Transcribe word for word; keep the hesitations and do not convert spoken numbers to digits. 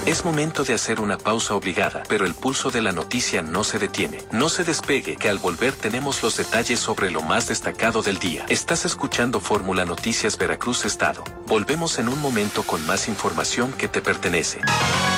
Es momento de hacer una pausa obligada, pero el pulso de la noticia no se detiene. No se despegue, que al volver tenemos los detalles sobre lo más destacado del día. Estás escuchando Fórmula Noticias Veracruz Estado. Volvemos en un momento con más información que te pertenece.